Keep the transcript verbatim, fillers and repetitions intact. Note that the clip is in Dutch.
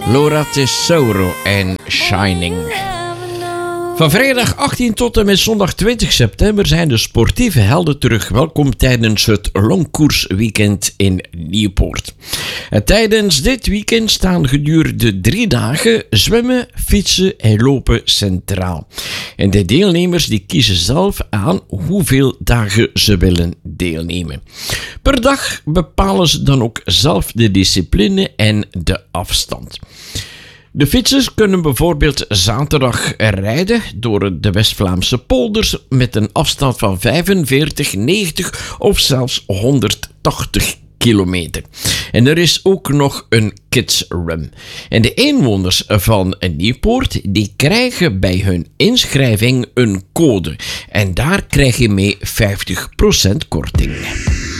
Laura Tesoro en Shining. Van vrijdag achttien tot en met zondag twintig september zijn de sportieve helden terug. Welkom tijdens het longkoersweekend in Nieuwpoort. En tijdens dit weekend staan gedurende drie dagen zwemmen, fietsen en lopen centraal. En de deelnemers die kiezen zelf aan hoeveel dagen ze willen deelnemen. Per dag bepalen ze dan ook zelf de discipline en de afstand. De fietsers kunnen bijvoorbeeld zaterdag rijden door de West-Vlaamse polders met een afstand van vijfenveertig, negentig of zelfs honderdtachtig kilometer. En er is ook nog een kids run. En de inwoners van Nieuwpoort die krijgen bij hun inschrijving een code. En daar krijg je mee vijftig procent korting.